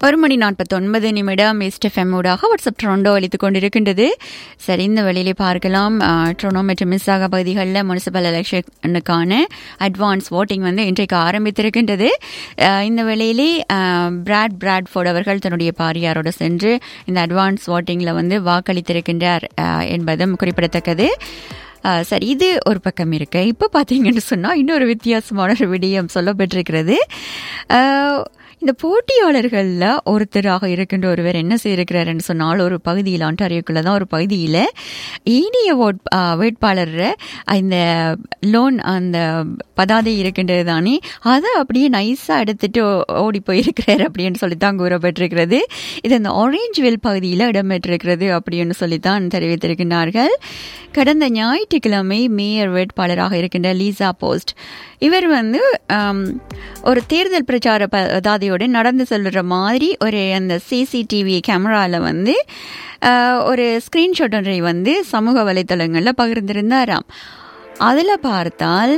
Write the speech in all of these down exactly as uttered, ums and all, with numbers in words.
ஒரு மணி நாற்பத்தி ஒன்பது நிமிடம் ஈஸ்ட் எஃப்எம் ஊடாக வாட்ஸ்அப் ட்ரோண்டோ அளித்துக் கொண்டிருக்கின்றது. சரி, இந்த வேளையிலே பார்க்கலாம். ட்ரோனோ மற்றும் மிஸ்ஸாக பகுதிகளில் முனிசிபல் எலெக்ஷனுக்கான அட்வான்ஸ் ஓட்டிங் வந்து இன்றைக்கு ஆரம்பித்திருக்கின்றது. இந்த வேளையிலே பிராட் பிராட்ஃபோர்ட் அவர்கள் தன்னுடைய பாரியாரோடு சென்று இந்த அட்வான்ஸ் ஓட்டிங்கில் வந்து வாக்களித்திருக்கின்றார் என்பதும் குறிப்பிடத்தக்கது. சரி, இது ஒரு பக்கம் இருக்கு. இப்போ பார்த்தீங்கன்னு சொன்னால் இன்னொரு வித்தியாசமான ஒரு விடயம் சொல்லப்பட்டிருக்கிறது. இந்த போட்டியாளர்களில் ஒருத்தராக இருக்கின்ற ஒருவர் என்ன செய்திருக்கிறாருன்னு சொன்னால், ஒரு பகுதியில் ஆண்டாரியோக்குள்ள தான் ஒரு பகுதியில் ஈனிய ஓட் வேட்பாளர் இந்த லோன் அந்த பதாதை இருக்கின்றது தானே, அதை அப்படியே நைஸாக எடுத்துட்டு ஓடி போயிருக்கிறார் அப்படின்னு சொல்லித்தான் கூறப்பட்டிருக்கிறது. இது இந்த ஆரஞ்ச்வில் பகுதியில் இடம்பெற்றிருக்கிறது அப்படின்னு சொல்லித்தான் தெரிவித்திருக்கின்றார்கள். கடந்த ஞாயிற்றுக்கிழமை மேயர் வேட்பாளராக இருக்கின்ற லீசா போஸ்ட் இவர் வந்து ஒரு தேர்தல் பிரச்சார பதாதையோடு நடந்து செல்ற மாதிரி ஒரு அந்த சிசிடிவி கேமராவில் வந்து ஒரு ஸ்கிரீன்ஷாட் ஒன்றை வந்து சமூக வலைத்தளங்களில் பகிர்ந்திருந்தாராம். அதில் பார்த்தால்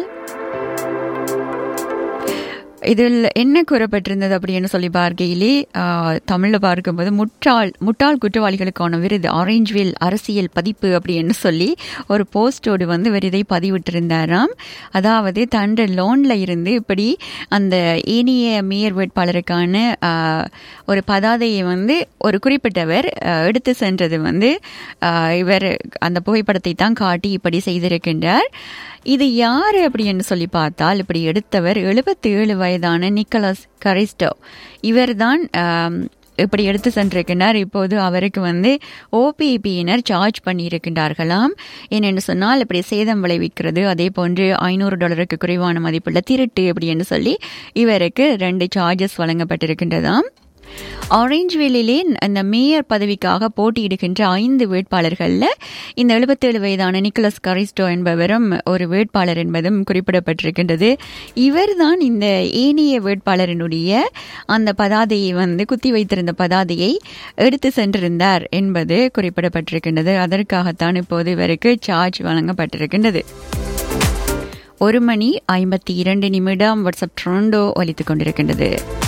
இதில் என்ன கூறப்பட்டிருந்தது அப்படின்னு சொல்லி பார்க்கையிலே தமிழில் பார்க்கும்போது முட்டாள் முட்டாள் குற்றவாளிகளுக்கான விருது ஆரஞ்ச்வில் அரசியல் பதிப்பு அப்படின்னு சொல்லி ஒரு போஸ்டோடு வந்து இவர் இதை பதிவிட்டிருந்தாராம். அதாவது தண்ட லோனில் இருந்து இப்படி அந்த ஏனைய மேயர் வேட்பாளருக்கான ஒரு பதாதையை வந்து ஒரு குறிப்பிட்டவர் எடுத்து சென்றது வந்து இவர் அந்த புகைப்படத்தை தான் காட்டி இப்படி செய்திருக்கின்றார். இது யாரு அப்படின்னு சொல்லி பார்த்தால், இப்படி எடுத்தவர் எழுபத்தி ஏழு வயதான நிக்கோலஸ் கரிஸ்டோ. இவர் தான் இப்படி எடுத்து சென்றிருக்கின்றார். இப்போது அவருக்கு வந்து ஓபிபியினர் சார்ஜ் பண்ணியிருக்கின்றார்களாம். ஏனென்று சொன்னால் இப்படி சேதம் விளைவிக்கிறது, அதே போன்று ஐநூறு டாலருக்கு குறைவான மதிப்புள்ள திருட்டு அப்படின்னு சொல்லி இவருக்கு ரெண்டு சார்ஜஸ் வழங்கப்பட்டிருக்கின்றதாம். ஆரஞ்ச்வில்லிலே அந்த மேயர் பதவிக்காக போட்டியிடுகின்ற ஐந்து வேட்பாளர்களில் இந்த எழுபத்தேழு வயதான நிக்கோலஸ் கரிஸ்டோ என்பவரும் ஒரு வேட்பாளர் என்பதும் குறிப்பிடப்பட்டிருக்கின்றது. இவர் தான் இந்த ஏனைய வேட்பாளரினுடைய அந்த பதாதையை வந்து குத்தி வைத்திருந்த பதாதையை எடுத்து சென்றிருந்தார் என்பது குறிப்பிடப்பட்டிருக்கின்றது. அதற்காகத்தான் இப்போது இவருக்கு சார்ஜ் வழங்கப்பட்டிருக்கின்றது. ஒரு மணி ஐம்பத்தி இரண்டு நிமிடம் வாட்ஸ்அப் ட்ரோண்டோ ஒலித்துக் கொண்டிருக்கின்றது.